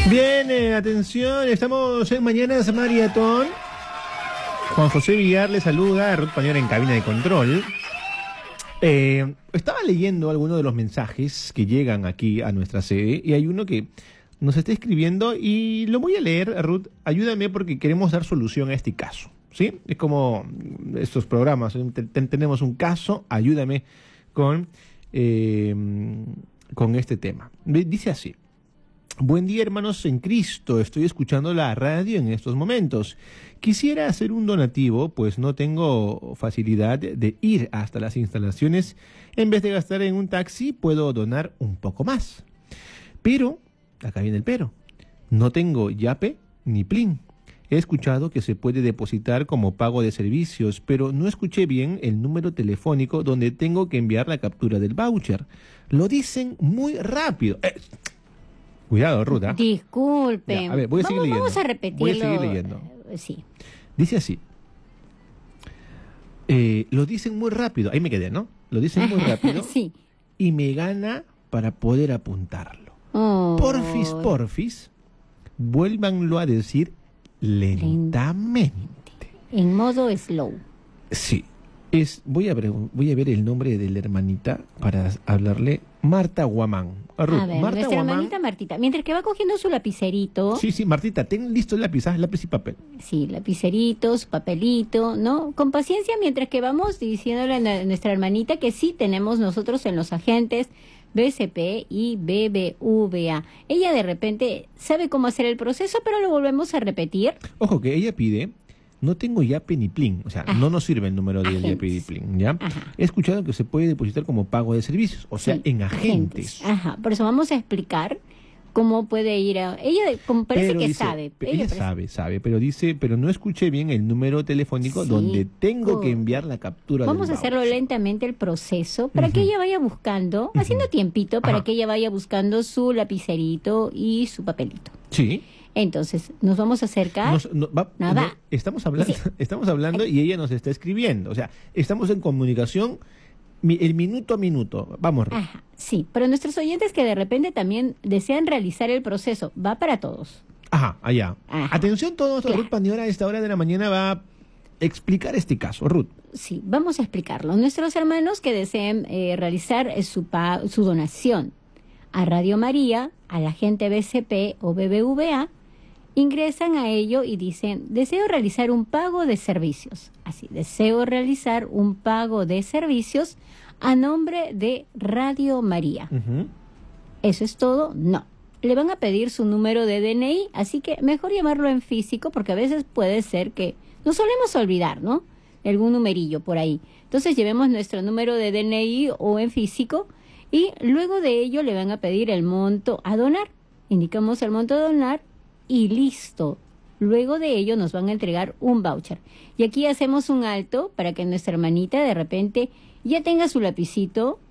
Bien, atención, estamos en Mañanas Maratón. Juan José Villar le saluda, a Ruth Pañora en cabina de control. Estaba leyendo algunos de los mensajes que llegan aquí a nuestra sede y hay uno que nos está escribiendo y lo voy a leer. Ruth, ayúdame porque queremos dar solución a este caso, ¿sí? Es como estos programas, tenemos un caso, ayúdame con este tema. Dice así: buen día, hermanos en Cristo, estoy escuchando la radio en estos momentos. Quisiera hacer un donativo, pues no tengo facilidad de ir hasta las instalaciones. En vez de gastar en un taxi, puedo donar un poco más. Pero, acá viene el pero, no tengo Yape ni Plin. He escuchado que se puede depositar como pago de servicios, pero no escuché bien el número telefónico donde tengo que enviar la captura del voucher. Lo dicen muy rápido. Cuidado, Ruta. Disculpen. Ya, a ver, voy a seguir leyendo. Vamos a repetirlo. Voy a seguir leyendo. Sí. Dice así. Lo dicen muy rápido. Ahí me quedé, ¿no? Lo dicen muy rápido. Sí. Y me gana para poder apuntarlo. Oh. Porfis, vuélvanlo a decir lentamente. En modo slow. Sí. Voy a ver el nombre de la hermanita para hablarle. Marta Guamán. A ver, Marta nuestra Guamán. hermanita Martita, mientras que va cogiendo su lapicerito. Sí, Martita, ten listo el lápiz y papel. Sí, lapicerito, su papelito, ¿no? Con paciencia, mientras que vamos diciéndole a nuestra hermanita que sí tenemos nosotros en los agentes BCP y BBVA. Ella de repente sabe cómo hacer el proceso, pero lo volvemos a repetir. Ojo que ella pide, no tengo Yape ni Plin, o sea, no nos sirve el número de Yape ni Plin, ¿ya? Ajá. He escuchado que se puede depositar como pago de servicios, o sea, sí, en agentes. Ajá, por eso vamos a explicar cómo puede ir a... Ella como parece pero que dice, sabe. Ella sabe, pero dice, pero no escuché bien el número telefónico donde tengo que enviar la captura Vamos del a hacerlo lentamente el proceso para que ella vaya buscando, haciendo tiempito, para que ella vaya buscando su lapicerito y su papelito. Sí. Entonces, nos vamos a acercar. Estamos hablando y ella nos está escribiendo. O sea, estamos en comunicación el minuto a minuto. Vamos. Ajá, sí, pero nuestros oyentes que de repente también desean realizar el proceso, va para todos. Ajá, allá. Ajá. Atención todos, claro. Ruth Pañora a esta hora de la mañana va a explicar este caso. Ruth. Sí, vamos a explicarlo. Nuestros hermanos que deseen realizar su donación a Radio María, a la gente BCP o BBVA, ingresan a ello y dicen, deseo realizar un pago de servicios. Así, deseo realizar un pago de servicios a nombre de Radio María. ¿Eso es todo? No. Le van a pedir su número de DNI, así que mejor llamarlo en físico, porque a veces puede ser que nos solemos olvidar, ¿no? Algún numerillo por ahí. Entonces llevemos nuestro número de DNI o en físico y luego de ello le van a pedir el monto a donar. Indicamos el monto a donar y listo. Luego de ello nos van a entregar un voucher. Y aquí hacemos un alto para que nuestra hermanita de repente ya tenga su lapicito